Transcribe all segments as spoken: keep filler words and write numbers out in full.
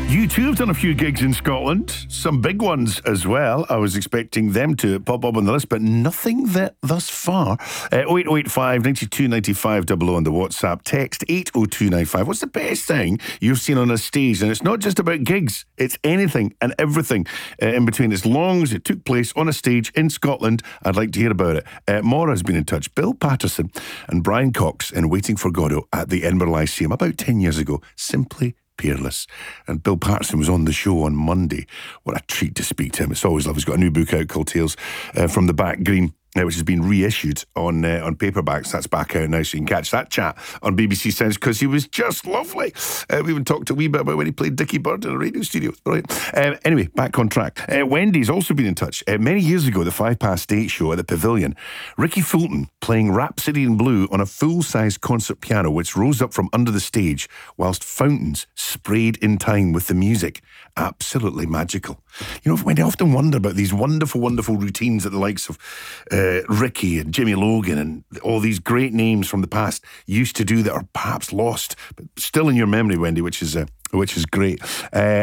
You too have done a few gigs in Scotland, some big ones as well. I was expecting them to pop up on the list, but nothing that thus far. Uh, oh eight oh eight five, nine two nine five, double oh on the WhatsApp. Text eight oh two nine five. What's the best thing you've seen on a stage? And it's not just about gigs, it's anything and everything uh, in between. As long as it took place on a stage in Scotland, I'd like to hear about it. Uh, Maura's been in touch. Bill Patterson and Brian Cox in Waiting for Godot at the Edinburgh Lyceum about ten years ago. Simply peerless. And Bill Patterson was on the show on Monday. What a treat to speak to him. It's always love. He's got a new book out called Tales uh, from the Back Green, uh, which has been reissued on uh, on paperbacks. That's back out now, so you can catch that chat on B B C Sounds, because he was just lovely. Uh, we even talked a wee bit about when he played Dickie Bird in a radio studio. Right. Uh, anyway, back on track. Uh, Wendy's also been in touch. Uh, many years ago, the Five Past Eight show at the Pavilion, Ricky Fulton playing Rhapsody in Blue on a full-size concert piano, which rose up from under the stage whilst fountains sprayed in time with the music. Absolutely magical. You know, Wendy, I often wonder about these wonderful, wonderful routines that the likes of uh, Ricky and Jimmy Logan and all these great names from the past used to do that are perhaps lost, but still in your memory, Wendy, which is uh, which is great. Uh,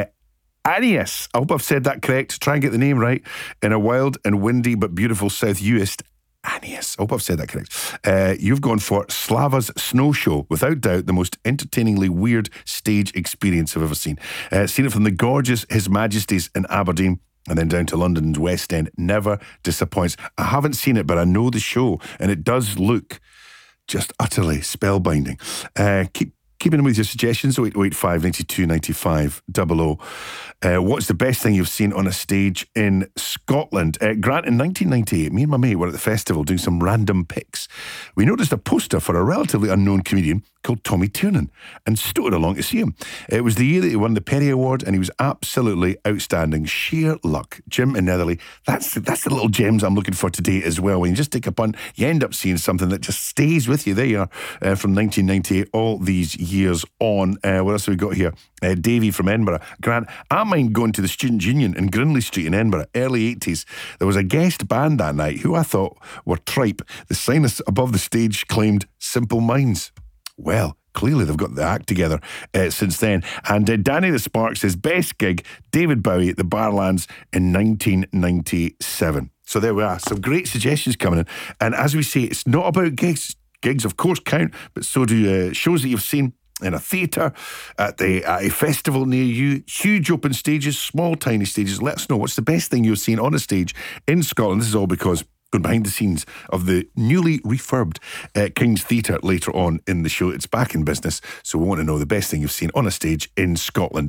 Anies, I hope I've said that correct. Try and get the name right. In a wild and windy but beautiful South Uist. Anies, I hope I've said that correct. Uh, you've gone for Slava's Snow Show. Without doubt, the most entertainingly weird stage experience I've ever seen. Uh, seen it from the gorgeous His Majesty's in Aberdeen and then down to London's West End. Never disappoints. I haven't seen it, but I know the show, and it does look just utterly spellbinding. Uh, keep Keeping in with your suggestions, oh eight oh eight five, nine two nine five, double oh. Uh, what's the best thing you've seen on a stage in Scotland? Uh, Grant, in nineteen ninety-eight, me and my mate were at the festival doing some random pics. We noticed a poster for a relatively unknown comedian called Tommy Tiernan and stowed along to see him. It was the year that he won the Perry Award, and he was absolutely outstanding. Sheer luck. Jim in Netherley, that's, that's the little gems I'm looking for today as well. When you just take a punt, you end up seeing something that just stays with you. There you are, uh, from nineteen ninety-eight, all these years on. Uh, what else have we got here? Uh, Davey from Edinburgh. Grant, I mind going to the Student Union in Grinley Street in Edinburgh, early eighties. There was a guest band that night who I thought were tripe. The sign above the stage claimed Simple Minds. Well, clearly they've got the act together uh, since then. And uh, Danny the Spark says, best gig, David Bowie at the Barlands in nineteen ninety-seven. So there we are. Some great suggestions coming in. And as we say, it's not about gigs. Gigs, of course, count, but so do uh, shows that you've seen in a theatre, at the at a festival near you, huge open stages, small tiny stages. Let us know what's the best thing you've seen on a stage in Scotland. This is all because going behind the scenes of the newly refurbed uh, King's Theatre later on in the show. It's back in business, so we want to know the best thing you've seen on a stage in Scotland.